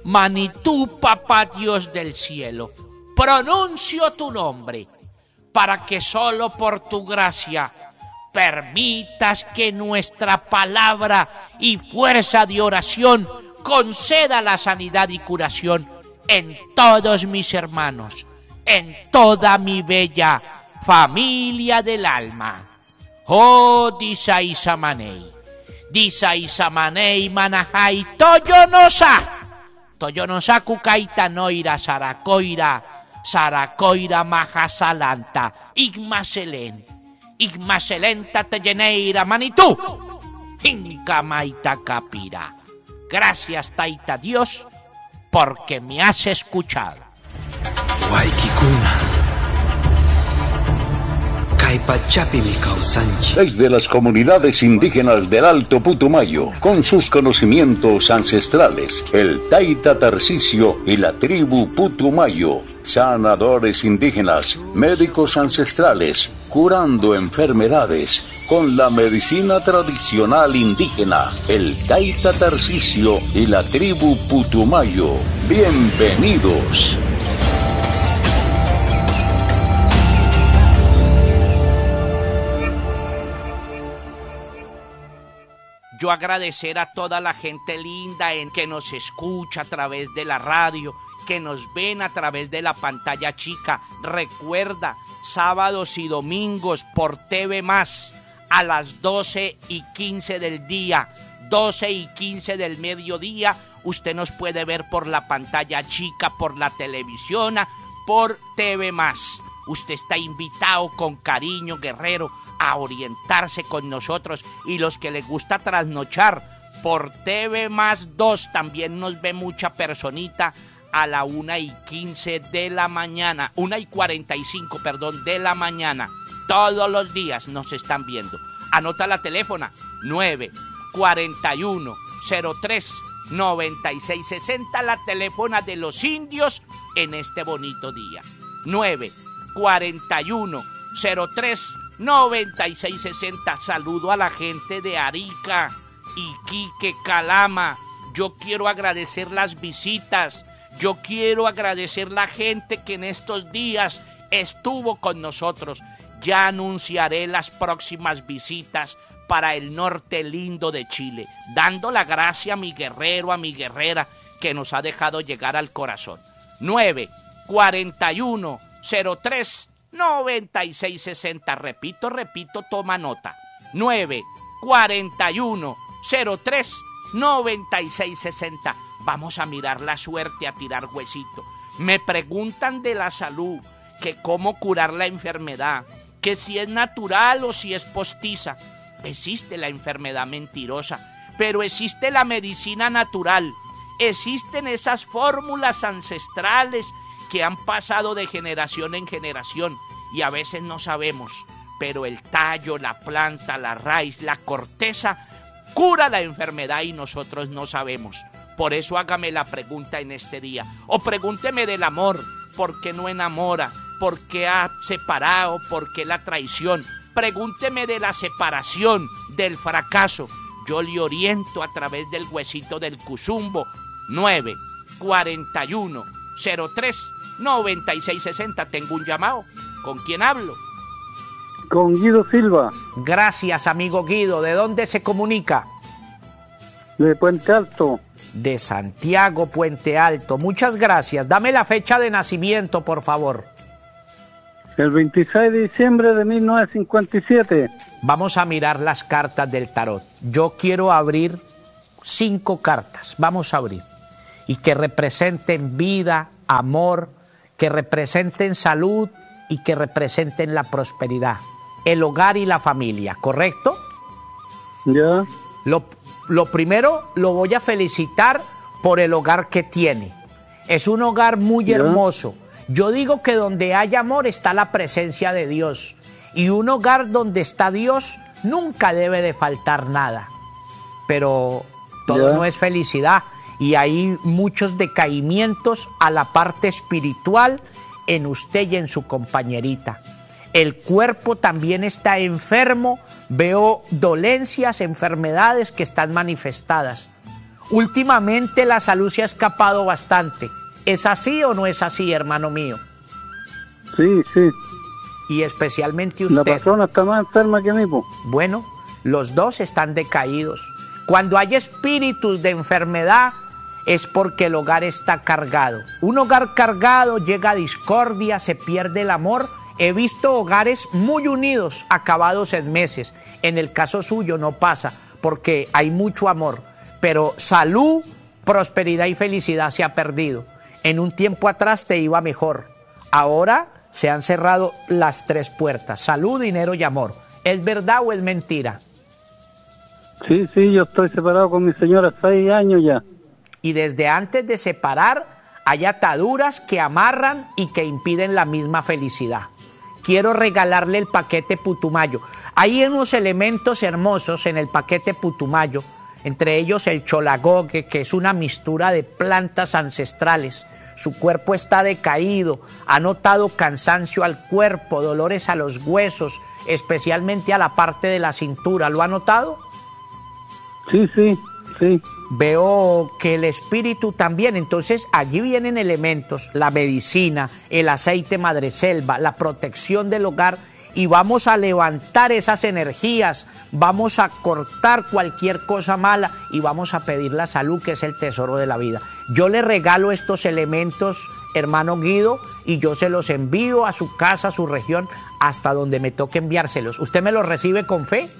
Manitú, papá Dios del cielo, pronuncio tu nombre para que solo por tu gracia permitas que nuestra palabra y fuerza de oración conceda la sanidad y curación en todos mis hermanos, en toda mi bella familia del alma. Oh, Disaisamanei, Disaisamanei manajai Toyonosa kukaita noira Saracoira majasalanta, Igmaselenta teyeneira Manitú, Inca maita capira. Gracias, Taita Dios, porque me has escuchado. Desde las comunidades indígenas del Alto Putumayo, con sus conocimientos ancestrales, el Taita Tarcisio y la tribu Putumayo, sanadores indígenas, médicos ancestrales, curando enfermedades con la medicina tradicional indígena, el Taita Tarcisio y la tribu Putumayo. Bienvenidos. Yo agradecer a toda la gente linda que nos escucha a través de la radio, que nos ven a través de la pantalla chica. Recuerda, sábados y domingos por TV Más a las 12:15 del día, 12:15 del mediodía. Usted nos puede ver por la pantalla chica, por la televisión, por TV Más. Usted está invitado con cariño, guerrero, a orientarse con nosotros, y los que les gusta trasnochar por TV Más 2 también nos ve mucha personita a la 1:15 de la mañana, 1:45, perdón, de la mañana. Todos los días nos están viendo. Anota la teléfona 941-03-9660, la teléfona de los indios en este bonito día. 941-03-9660. Saludo a la gente de Arica, Iquique, Calama. Yo quiero agradecer las visitas. Yo quiero agradecer la gente que en estos días estuvo con nosotros. Ya anunciaré las próximas visitas para el norte lindo de Chile, dando la gracia a mi guerrero, a mi guerrera que nos ha dejado llegar al corazón. 941-03-9660. Repito, toma nota. 941-03-9660. Vamos a mirar la suerte, a tirar huesito. Me preguntan de la salud, que cómo curar la enfermedad, que si es natural o si es postiza. Existe la enfermedad mentirosa, pero existe la medicina natural. Existen esas fórmulas ancestrales que han pasado de generación en generación y a veces no sabemos, pero el tallo, la planta, la raíz, la corteza cura la enfermedad y nosotros no sabemos. Por eso hágame la pregunta en este día, o pregúnteme del amor. ¿Por qué no enamora? ¿Por qué ha separado? ¿Por qué la traición? Pregúnteme de la separación, del fracaso. Yo le oriento a través del huesito del cuzumbo. 941-03-9660. Tengo un llamado. ¿Con quién hablo? Con Guido Silva. Gracias, amigo Guido. ¿De dónde se comunica? De Puente Alto. De Santiago, Puente Alto. Muchas gracias. Dame la fecha de nacimiento, por favor. El 26 de diciembre de 1957. Vamos a mirar las cartas del tarot. Yo quiero abrir 5 cartas. Vamos a abrir. Y que representen vida, amor, que representen salud y que representen la prosperidad. El hogar y la familia, ¿correcto? Ya. Lo primero, lo voy a felicitar por el hogar que tiene. Es un hogar muy hermoso. Yo digo que donde hay amor está la presencia de Dios. Y un hogar donde está Dios nunca debe de faltar nada. Pero todo no es felicidad. Y hay muchos decaimientos a la parte espiritual en usted y en su compañerita. El cuerpo también está enfermo. Veo dolencias, enfermedades que están manifestadas. Últimamente la salud se ha escapado bastante. ¿Es así o no es así, hermano mío? Sí, sí. Y especialmente La usted. persona está más enferma que mí, po. Bueno, los dos están decaídos. Cuando hay espíritus de enfermedad es porque el hogar está cargado. Un hogar cargado llega a discordia, se pierde el amor. He visto hogares muy unidos, acabados en meses. En el caso suyo no pasa porque hay mucho amor. Pero salud, prosperidad y felicidad se ha perdido. En un tiempo atrás te iba mejor. Ahora se han cerrado las tres puertas: salud, dinero y amor. ¿Es verdad o es mentira? Sí, sí, yo estoy separado con mi señora 6 años ya. Y desde antes de separar hay ataduras que amarran y que impiden la misma felicidad. Quiero regalarle el paquete Putumayo. Hay unos elementos hermosos en el paquete Putumayo, entre ellos el cholagogue, que es una mixtura de plantas ancestrales. Su cuerpo está decaído, ha notado cansancio al cuerpo, dolores a los huesos, especialmente a la parte de la cintura. ¿Lo ha notado? Sí, sí, sí. Veo que el espíritu también. Entonces allí vienen elementos, la medicina, el aceite madreselva, la protección del hogar, y vamos a levantar esas energías, vamos a cortar cualquier cosa mala y vamos a pedir la salud, que es el tesoro de la vida. Yo le regalo estos elementos, hermano Guido, y yo se los envío a su casa, a su región, hasta donde me toque enviárselos. ¿Usted me los recibe con fe?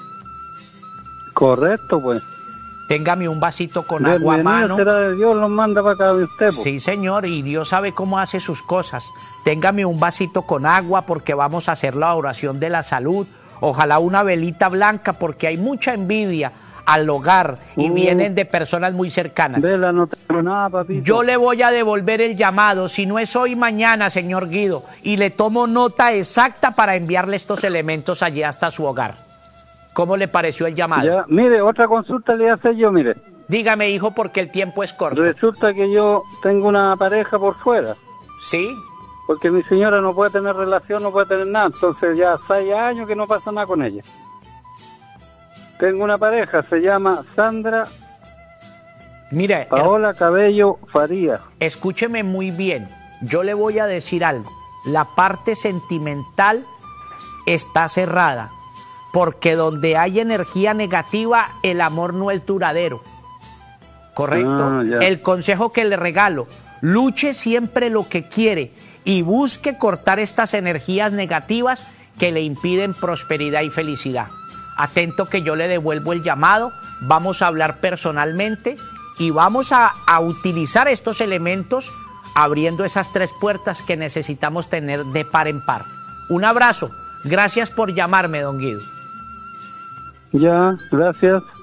Correcto, pues. Téngame un vasito con agua a mano. Será de Dios, los manda para acá de usted, pues. Sí, señor, y Dios sabe cómo hace sus cosas. Téngame un vasito con agua porque vamos a hacer la oración de la salud. Ojalá una velita blanca porque hay mucha envidia al hogar y vienen de personas muy cercanas. Vela, no tengo nada, papito. Yo le voy a devolver el llamado, si no es hoy, mañana, señor Guido, y le tomo nota exacta para enviarle estos elementos allí hasta su hogar. ¿Cómo le pareció el llamado? Ya, mire, otra consulta le hace yo, mire. Dígame, hijo, porque el tiempo es corto. Resulta que yo tengo una pareja por fuera, ¿Sí? porque mi señora no puede tener relación, no puede tener nada, entonces ya 6 años que no pasa nada con ella. Tengo una pareja, se llama Sandra Mire, Paola Cabello Faría. escúcheme muy bien. Yo le voy a decir algo. La parte sentimental está cerrada, porque donde hay energía negativa, el amor no es duradero. ¿Correcto? Ya. El consejo que le regalo: luche siempre lo que quiere y busque cortar estas energías negativas que le impiden prosperidad y felicidad. Atento que yo le devuelvo el llamado, vamos a hablar personalmente y vamos a utilizar estos elementos abriendo esas tres puertas que necesitamos tener de par en par. Un abrazo. Gracias por llamarme, don Guido. Ya, gracias.